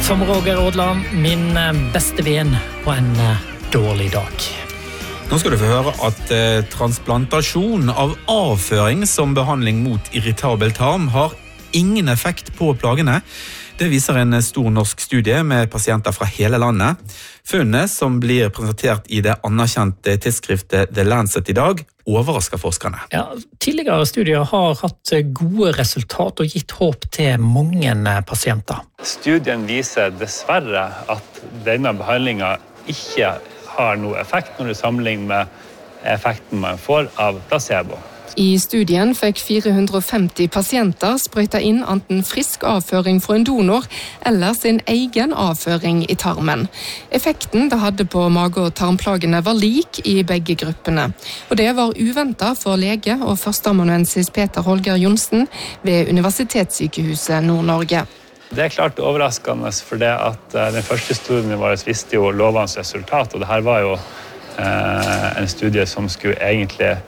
Som Roger Odland, min beste venn på en dårlig dag. Nå skal du få høre at transplantasjon av avføring som behandling mot irritabel tarm har ingen effekt på plagene. Det viser en stor norsk studie med pasienter fra hele landet. Funnene som blir presentert i det anerkjente tidsskriftet The Lancet i dag, overrasker forskerne. Ja, tidligere studier har hatt gode resultat og gitt håp til mange pasienter. Studien viser dessverre at denne behandlingen ikke har noe effekt når du sammenligner med effekten man får av placebo. I studien fikk 450 pasienter sprøyta inn enten frisk avføring fra en donor eller sin egen avføring i tarmen. Effekten det hadde på mage- og tarmplagene var lik i begge gruppene. Og det var uventet for lege og førsteamanuensis Peter Holger Johnsen ved Universitetssykehuset Nord-Norge. Det klart overraskende for det at den første studien vår visste jo lovende resultat, og det her var jo en studie som skulle egentlig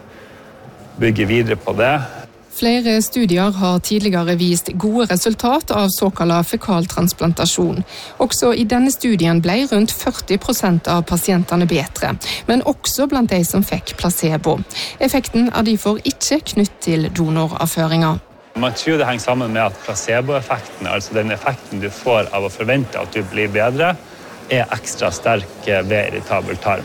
bygge videre på det. Flere studier har tidligere vist gode resultat av såkalt fekaltransplantasjon. Også i denne studien ble rundt 40% av pasientene bedre, men også blant de som fikk placebo. Effekten er derfor ikke knyttet til donoravføringer. Man tror det henger sammen med at placeboeffekten, altså den effekten du får av å forvente at du blir bedre, er ekstra sterk ved irritabel tarm.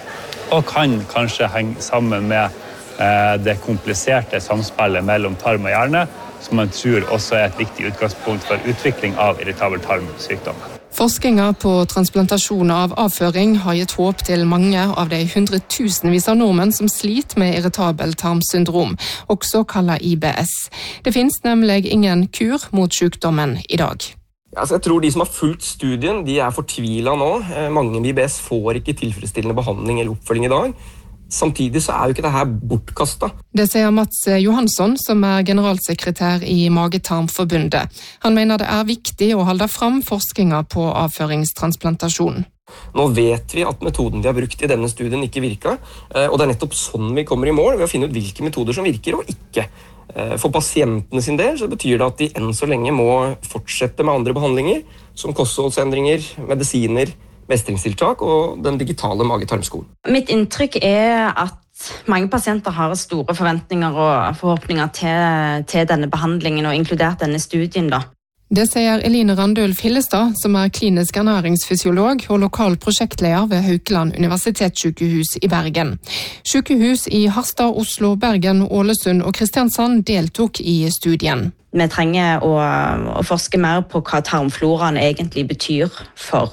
Og kan kanskje henge sammen med det kompliserte samspillet mellom tarm og hjerne, som man tror også er et viktig utgangspunkt for utvikling av irritabel tarmsykdom. Forskningen på transplantasjon av avføring har gitt håp til mange av de hundretusenvis av nordmenn som sliter med irritabel tarmsyndrom, også kallet IBS. Det finnes nemlig ingen kur mot sykdommen i dag. Jeg tror de som har fulgt studien, de er fortvilet nå. Mange med IBS får ikke tilfredsstillende behandling eller oppfølging i dag. Samtidig så er jo ikke det her bortkastet. Det sier Mats Johansson, som er generalsekretær i Mage-Tarmforbundet. Han mener det er viktig å holde fram forskningen på avføringstransplantasjon. Nå vet vi at metoden de har brukt i denne studien ikke virker, og det er nettopp sånn vi kommer i mål, ved å finne ut hvilke metoder som virker og ikke. For pasientene sin del så betyr det at de enn så lenge må fortsette med andre behandlinger, som kostholdsendringer, medisiner, mestringstiltak og den digitale mage-tarmskolen. Mitt inntrykk er at mange pasienter har store forventninger og forhåpninger til denne behandlingen, og inkludert denne studien da. Det sier Eline Randulf Hillestad, som er klinisk ernæringsfysiolog og lokal prosjektleder ved Haukeland Universitetssykehus i Bergen. Sykehus i Harstad, Oslo, Bergen, Ålesund og Kristiansand deltok i studien. Vi trenger å forske mer på hva tarmfloraen egentlig betyr for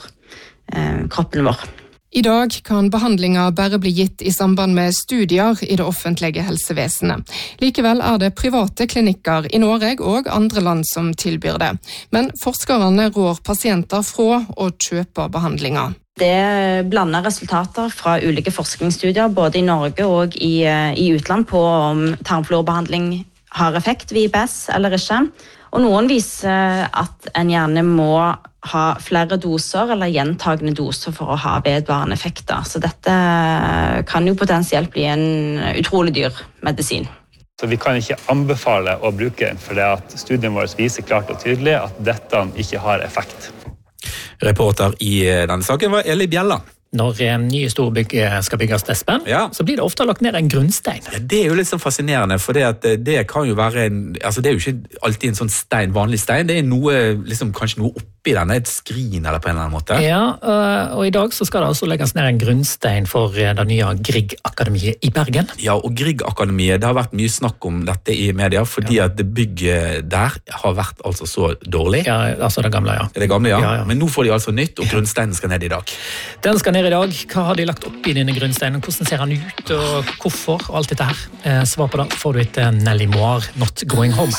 kroppen vår. I dag kan behandlinger bare bli gitt i samband med studier i det offentlige helsevesenet. Likevel er det private klinikker i Norge og andre land som tilbyr det. Men forskerne rår pasienter fra å kjøpe behandlinger. Det blander resultater fra ulike forskningsstudier, både i Norge og i utland, på om tarmflorbehandling har effekt ved IBS eller ikke. Og noen viser at en gjerne må ha flere doser eller gjentagende doser for å ha vedvarende effekter. Så dette kan jo potensielt bli en utrolig dyr medisin. Så vi kan ikke anbefale å bruke den, for det at studien vår viser klart og tydelig at dette ikke har effekt. Reporter i denne saken var Eli Bjella. Når nye storbygg skal bygges, Espen, så blir det ofte lagt ned en grunnstein. Ja, det er jo litt så fascinerende, for det kan jo være det er jo ikke alltid en sånn stein, vanlig stein, det er noe, kanskje noe oppi den, et skrin eller på en eller annen måte. Ja, og i dag så skal det altså legges ned en grunnstein for det nye Grieg-akademiet i Bergen. Ja, og Grieg-akademiet, det har vært mye snakk om dette i media, fordi at det bygget der har vært altså så dårlig. Ja, altså det gamle, ja. Det gamle, ja. Men nå får de altså nytt, og grunnsteinen skal ned i dag. Den skal ned i dag. Hva har de lagt opp i denne grunnsteinen? Hvordan ser han ut, og hvorfor? Og alt dette her. Svar på det får du etter Nelly Moir, Not Going Home.